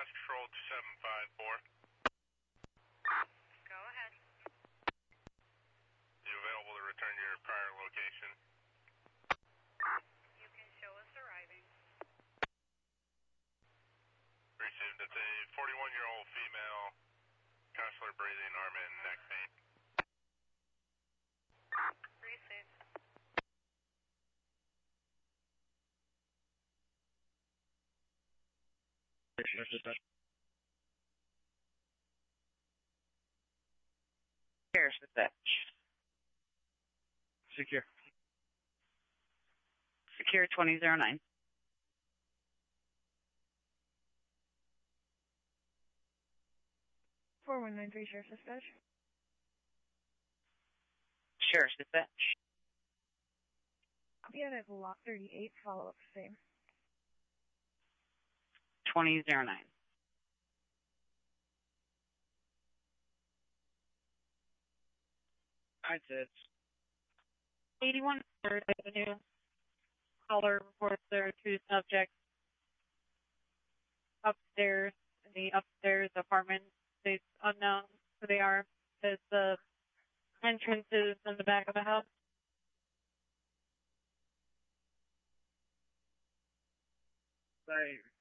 Mass Patrol 2754. Go ahead. You available to return to your prior location? You can show us arriving. Received. It's a 41-year-old female, consular breathing, arm and neck pain. Received. Here's the dispatch. Secure. Secure 2009. (4193) Sheriff's Dispatch. Sheriff's Dispatch. Copy out at Lot 38, follow up same. 2009. Hi, Tits. 81 3rd Avenue. Caller reports there are two subjects upstairs in the upstairs apartment. It's unknown who they are. Because the entrance is in the back of the house. Sorry,